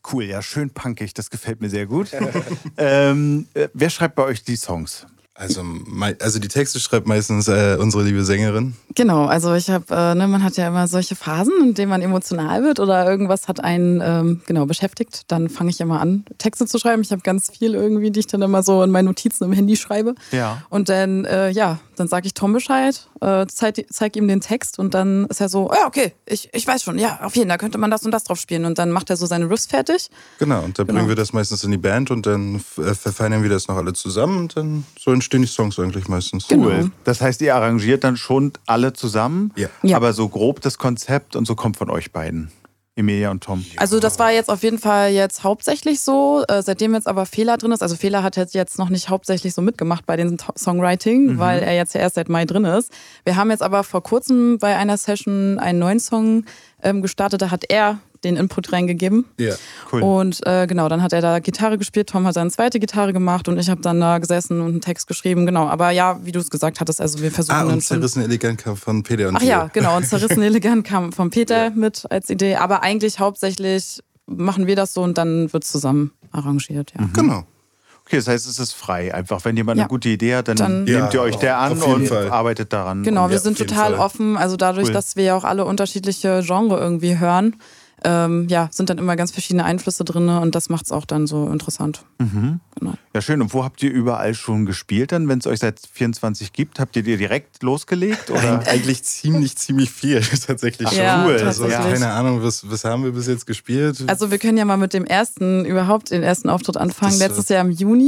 Cool, ja, schön punkig, das gefällt mir sehr gut. Wer schreibt bei euch die Songs? Also die Texte schreibt meistens unsere liebe Sängerin. Genau, also ich habe, man hat ja immer solche Phasen, in denen man emotional wird oder irgendwas hat einen beschäftigt. Dann fange ich immer an, Texte zu schreiben. Ich habe ganz viel irgendwie, die ich dann immer so in meinen Notizen im Handy schreibe. Ja. Und dann, dann sage ich Tom Bescheid, zeig ihm den Text und dann ist er so, ja, okay, ich weiß schon, ja, auf jeden Fall, da könnte man das und das drauf spielen. Und dann macht er so seine Riffs fertig. Genau, und dann bringen wir das meistens in die Band und dann verfeinern wir das noch alle zusammen und dann so entstehen die Songs eigentlich meistens. Cool. Genau. Das heißt, ihr arrangiert dann schon alle zusammen, Ja. aber so grob das Konzept und so kommt von euch beiden, Emilia und Tom. Also das war jetzt auf jeden Fall jetzt hauptsächlich so, seitdem jetzt aber Fehler drin ist. Also Fehler hat jetzt noch nicht hauptsächlich so mitgemacht bei den Songwriting, weil er jetzt ja erst seit Mai drin ist. Wir haben jetzt aber vor kurzem bei einer Session einen neuen Song gestartet, da hat er den Input reingegeben. Ja. Cool. Und dann hat er da Gitarre gespielt, Tom hat dann eine zweite Gitarre gemacht und ich habe dann da gesessen und einen Text geschrieben, genau. Aber ja, wie du es gesagt hattest, also wir versuchen dann und schon... Zerrissen elegant kam von Peter und Ach ja, genau, und Zerrissen elegant kam von Peter mit als Idee, aber eigentlich hauptsächlich machen wir das so und dann wird zusammen arrangiert, ja. Genau. Okay, das heißt, es ist frei. Einfach, wenn jemand Ja. eine gute Idee hat, dann Ja, nehmt ihr euch der an auf jeden und Fall. arbeitet daran. Genau, Und wir Ja, sind auf jeden total Fall. offen, also dadurch, Cool. dass wir ja auch alle unterschiedliche Genre irgendwie hören, sind dann immer ganz verschiedene Einflüsse drin und das macht es auch dann so interessant. Genau. Ja, schön. Und wo habt ihr überall schon gespielt dann, wenn es euch seit 24 gibt? Habt ihr direkt losgelegt? Oder? Eigentlich ziemlich viel tatsächlich schon. Ja, cool. Also tatsächlich. keine Ahnung, was haben wir bis jetzt gespielt? Also wir können ja mal mit dem ersten Auftritt anfangen, Das, letztes Jahr im Juni.